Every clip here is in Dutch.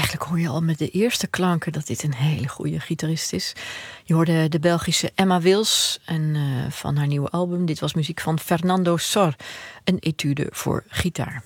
Eigenlijk hoor je al met de eerste klanken dat dit een hele goede gitarist is. Je hoorde de Belgische Emma Wils en van haar nieuwe album. Dit was muziek van Fernando Sor, een etude voor gitaar.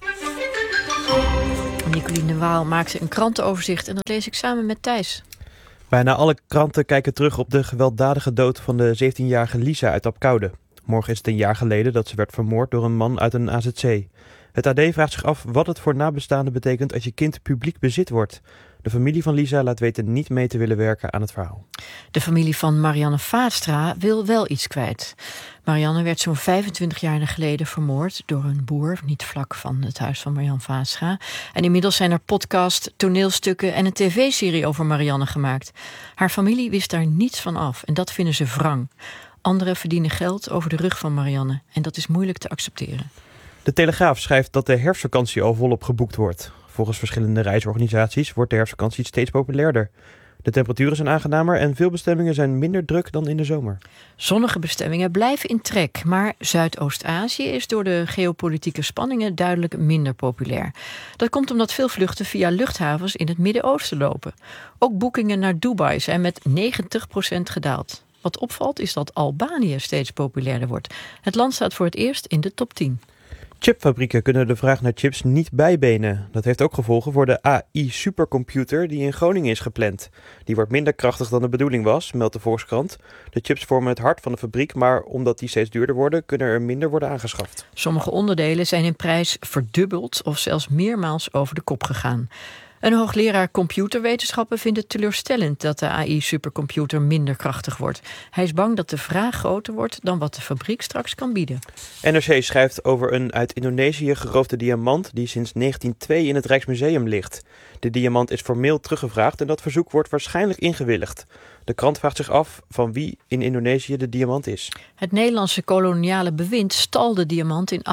Nicoline Waal maakte een krantenoverzicht en dat lees ik samen met Thijs. Bijna alle kranten kijken terug op de gewelddadige dood van de 17-jarige Lisa uit Apkoude. Morgen is het een jaar geleden dat ze werd vermoord door een man uit een AZC. Het AD vraagt zich af wat het voor nabestaanden betekent als je kind publiek bezit wordt. De familie van Lisa laat weten niet mee te willen werken aan het verhaal. De familie van Marianne Vaatstra wil wel iets kwijt. Marianne werd zo'n 25 jaar geleden vermoord door een boer, niet vlak van het huis van Marianne Vaatstra. En inmiddels zijn er podcast, toneelstukken en een tv-serie over Marianne gemaakt. Haar familie wist daar niets van af en dat vinden ze wrang. Anderen verdienen geld over de rug van Marianne en dat is moeilijk te accepteren. De Telegraaf schrijft dat de herfstvakantie al volop geboekt wordt. Volgens verschillende reisorganisaties wordt de herfstvakantie steeds populairder. De temperaturen zijn aangenamer en veel bestemmingen zijn minder druk dan in de zomer. Zonnige bestemmingen blijven in trek, maar Zuidoost-Azië is door de geopolitieke spanningen duidelijk minder populair. Dat komt omdat veel vluchten via luchthavens in het Midden-Oosten lopen. Ook boekingen naar Dubai zijn met 90% gedaald. Wat opvalt is dat Albanië steeds populairder wordt. Het land staat voor het eerst in de top 10. Chipfabrieken kunnen de vraag naar chips niet bijbenen. Dat heeft ook gevolgen voor de AI-supercomputer die in Groningen is gepland. Die wordt minder krachtig dan de bedoeling was, meldt de Volkskrant. De chips vormen het hart van de fabriek, maar omdat die steeds duurder worden, kunnen er minder worden aangeschaft. Sommige onderdelen zijn in prijs verdubbeld of zelfs meermaals over de kop gegaan. Een hoogleraar computerwetenschappen vindt het teleurstellend dat de AI-supercomputer minder krachtig wordt. Hij is bang dat de vraag groter wordt dan wat de fabriek straks kan bieden. NRC schrijft over een uit Indonesië geroofde diamant die sinds 1902 in het Rijksmuseum ligt. De diamant is formeel teruggevraagd en dat verzoek wordt waarschijnlijk ingewilligd. De krant vraagt zich af van wie in Indonesië de diamant is. Het Nederlandse koloniale bewind stal de diamant in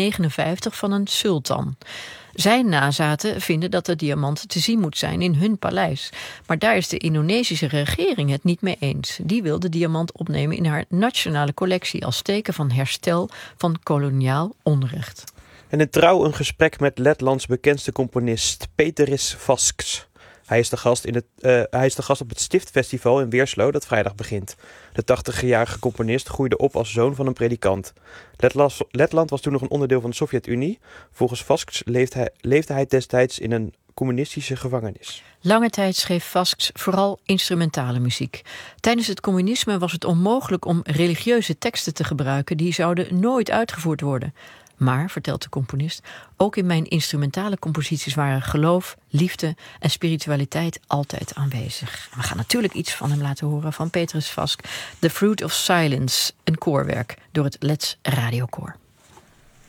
1859 van een sultan. Zijn nazaten vinden dat de diamant te zien moet zijn in hun paleis. Maar daar is de Indonesische regering het niet mee eens. Die wil de diamant opnemen in haar nationale collectie als teken van herstel van koloniaal onrecht. En in Trouw een gesprek met Letlands bekendste componist Peteris Vasks. Hij is de gast op het Stiftfestival in Weerslo dat vrijdag begint. De 80-jarige componist groeide op als zoon van een predikant. Letland was toen nog een onderdeel van de Sovjet-Unie. Volgens Vasks leefde hij destijds in een communistische gevangenis. Lange tijd schreef Vasks vooral instrumentale muziek. Tijdens het communisme was het onmogelijk om religieuze teksten te gebruiken. Die zouden nooit uitgevoerd worden. Maar, vertelt de componist, ook in mijn instrumentale composities waren geloof, liefde en spiritualiteit altijd aanwezig. En we gaan natuurlijk iets van hem laten horen, van Petrus Vask. The Fruit of Silence, een koorwerk door het Let's Radiokoor.